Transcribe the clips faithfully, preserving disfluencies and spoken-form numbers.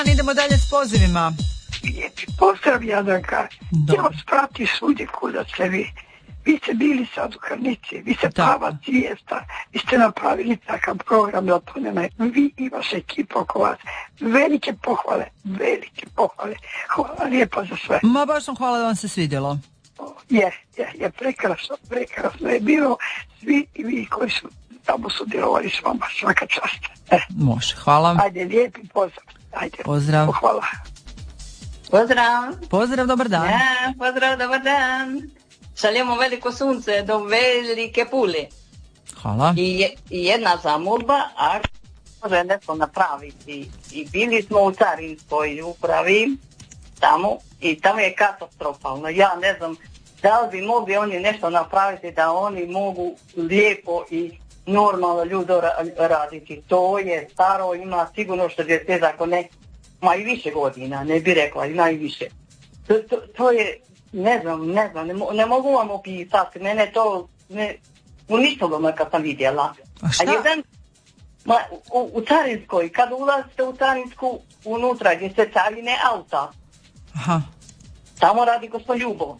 Idemo dalje s pozivima. Lijepi pozdrav, Jadranka. Ja vas prati svudje kuda ste vi. Vi ste bili sad u Krnici, vi ste prava zvijezda, vi ste napravili takav program da to nema. Vi i vaša ekipa oko vas. Velike pohvale, velike pohvale. Hvala lijepa za sve. Ma baš sam hvala da vam se svidjelo. Je, je, je, prekrasno, prekrasno je bilo. Svi i vi koji su tamo sudjelovali s vama, svaka čast. Eh. Može, hvala. Ajde, lijepi pozdrav. Ajde, pozdrav. Hvala. Pozdrav. Pozdrav, dobar dan. Ja, pozdrav, dobar dan. Šaljemo veliko sunce do Velike Pule. Hvala. I, je, i jedna zamolba, a može nešto napraviti. I bili smo u carinskoj upravi tamo i tamo je katastrofalno. Ja ne znam da li bi mogli oni nešto napraviti da oni mogu lijepo i normalno ljudi raditi. To je staro, ima sigurno šezdeset, ako ne, ma i više godina, ne bi rekla, ima i više. To, to, to je, ne znam, ne znam, ne, ne mogu vam opisati, mene to ne, uništilo me kad sam vidjela. A šta? A jedan, ma, u, u carinskoj, kad ulazite u carinsku, unutra gdje se carine auta, aha, tamo radi gospodin Ljubo.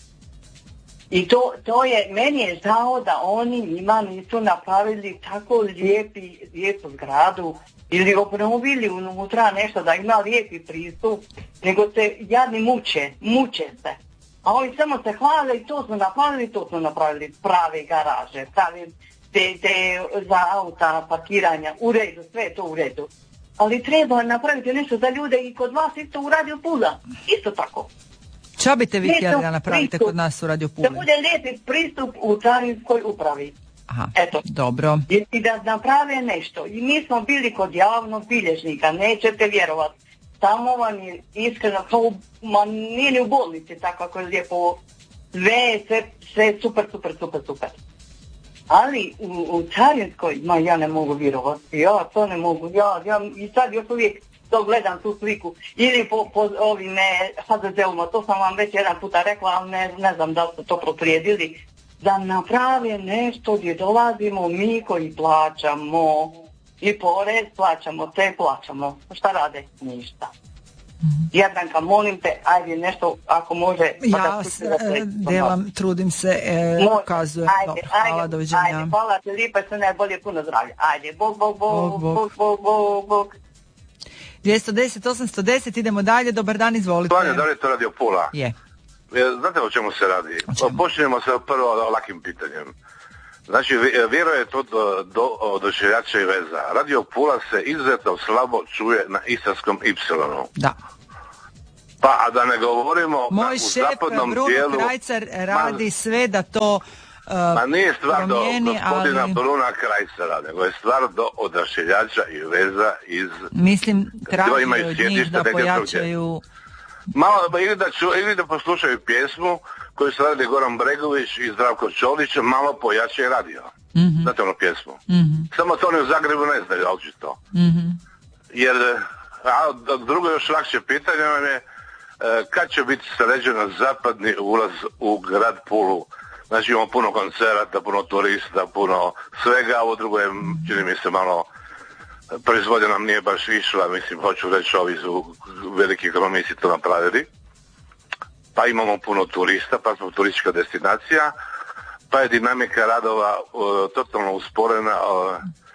I to, to je, meni je žao da oni njima nisu napravili tako lijepi, lijepu zgradu ili obnovili unutra nešto da ima lijepi pristup, nego se jadni muče, muče se. A oni samo se hvale i to smo napravili, to smo napravili, prave garaže, prave te, te za auta, parkiranja, u redu, sve je to u redu. Ali treba napraviti nešto za ljude i kod vas isto u Radio Pula, isto tako. Šta biste vi htjeli da napravite pristup kod nas u Radio Puli? Da bude lijepi pristup u carinskoj upravi. Aha, eto. Dobro. I, I da naprave nešto. I mi smo bili kod javnog bilježnika, nećete vjerovati. Tamo vam je iskreno, kao, ma nije ni u bolnici tako ako je lijepo. Sve, sve, sve super, super, super, super. Ali u, u carinskoj, ma ja ne mogu vjerovati. Ja to ne mogu. Ja, ja i sad još uvijek to gledam tu sliku, ili po, po ovim ha de ze-uma, to sam vam već jedan puta rekla, ali ne, ne znam da ste to proprijedili, da naprave nešto gdje dolazimo mi koji plaćamo, i porez plaćamo, te plaćamo. Šta rade? Ništa. Mm-hmm. Jadranka, molim te, ajde nešto, ako može. Pa ja s, e, delam, trudim se, e, ukazujem. Ajde, hvala, ajde, doviđenja. Ajde, hvala te lijepa, sve najbolje, puno zdravlja. Ajde, bog, bog, bog, bog, bog, bog, bog, bog. dvjesto deset osamsto deset, idemo dalje, dobar dan, izvolite. Zvanje, da li je to Radio Pula? Je. Znate o čemu se radi? Počinjemo sa prvo lakim pitanjem. Znači, vjero je to do, do oduševljača i veza. Radio Pula se izuzetno slabo čuje na istarskom Y. Da. Pa, a da ne govorimo moj na, u šef zapadnom Bruno dijelu... Krajcar radi ma, sve da to uh, ma nije stvar promijeni, do gospodina ali... Bruna Krajcara, nego je stvar do odašiljača i veza iz... Mislim, traži od njih da pojačaju... Malo, ili da, ču, ili da poslušaju pjesmu koju su radili Goran Bregović i Zdravko Čolić, malo pojačaju radio. Mm-hmm. Znate ono pjesmu? Mm-hmm. Samo to oni u Zagrebu ne znaju, očito. Mm-hmm. Jer, a drugo još lakše pitanje vam je, kad će biti sređeno zapadni ulaz u grad Pulu? Znači imamo puno koncerata, puno turista, puno svega, ovo drugo je, čini mi se, malo... proizvodnja nam nije baš išla, mislim, hoću reći, ovi su veliki ekonomisti to napravili. Pa imamo puno turista, pa smo turistička destinacija, pa je dinamika radova uh, totalno usporena uh,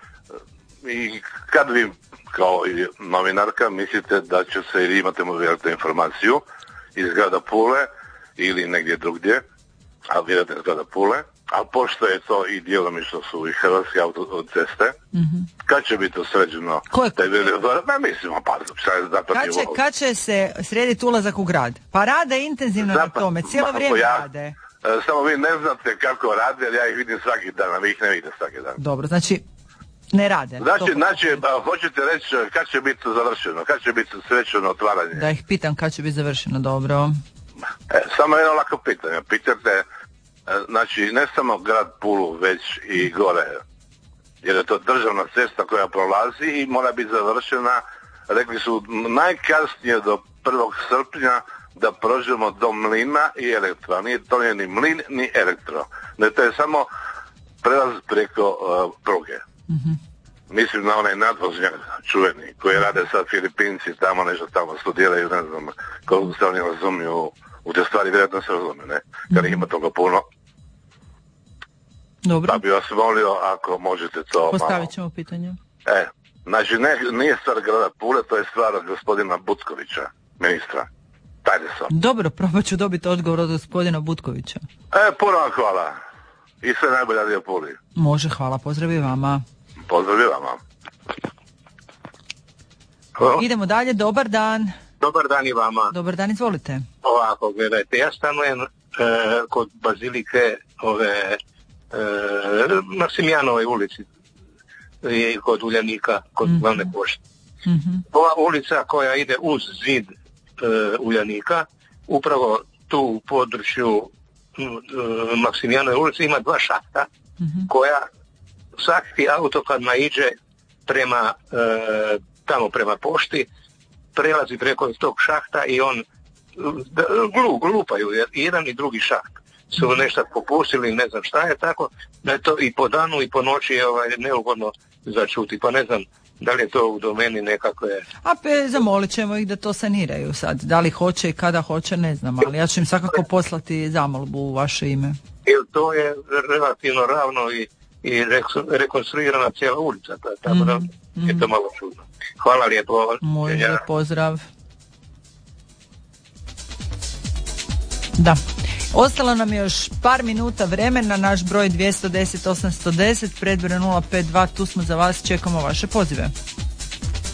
i kad vi kao novinarka mislite da će se, ili imate vjerojatno informaciju iz grada Pule ili negdje drugdje, ali vjerojatno iz grada Pule, ali pošto je to i djelomično su i hrvatske autoceste, mm-hmm. kad će biti sređeno? Taj ne mislimo, pa kad će, kad će se srediti ulazak u grad? Pa rade intenzivno Zapad, na tome, cijelo vrijeme ja, rade. Samo vi ne znate kako rade, jer ja ih vidim svaki dan, a vi ih ne vidite svaki dan. Dobro, znači ne rade. Znači, znači ba, hoćete reći kad će biti završeno, kad će biti srećeno otvaranje? Da ih pitam kad će biti završeno, dobro. E, samo jedno lako pitanje, pitate. Znači, ne samo grad Pulu, već i gore, jer je to državna cesta koja prolazi i mora biti završena, rekli su, najkasnije do prvog srpnja da prođemo do mlina i elektra. Nije to nije ni mlin, ni elektro. Ne, to je samo prelaz preko uh, pruge. Mm-hmm. mislim na onaj nadvožnjak čuveni, koji rade sad Filipinci, tamo nešto tamo studiraju, ne znam, koliko se oni razumiju u te stvari, vjerojatno se razumiju, ne? Kad ih ima toga puno. Dobro. Da bi vas molio, ako možete to postavit ćemo pitanje. E, znači, ne, nije stvar grada Pule, to je stvar od gospodina Butkovića, ministra. Tajde sam. Dobro, probat ću dobiti odgovor od gospodina Butkovića. E, puno vam hvala. I sve najbolje radio Puli. Može, hvala, pozdrav i vama. Pozdrav i vama. Hvala. Idemo dalje, dobar dan. Dobar dan i vama. Dobar dan, izvolite. Ovako, gledajte, ja stanujem e, kod Bazilike ove e, Maksimijanove ulici i kod Uljanika, kod mm-hmm. glavne pošte. Mm-hmm. Ova ulica koja ide uz zid e, Uljanika, upravo tu u području e, Maksimijanove ulice ima dva šahta mm-hmm. koja svaki auto kad naiđe prema e, tamo prema pošti prelazi preko tog šahta i on glu, glupaju, jer jedan i drugi šaht su nešto popustili, ne znam šta je, tako da je to i po danu i po noći je ovaj, neugodno začuti, pa ne znam da li je to u domeni nekakve... A pe, zamolit ćemo ih da to saniraju sad, da li hoće i kada hoće, ne znam, ali ja ću im svakako poslati zamolbu u vaše ime. Jer to je relativno ravno i, i rekonstruirana cijela ulica, tako mm-hmm. da je to malo čudno. Hvala lijepo. Može, pozdrav. Da. Ostalo nam je još par minuta vremena, naš broj dvjesto deset osamsto deset, predbroj nula pet dva, tu smo za vas, čekamo vaše pozive.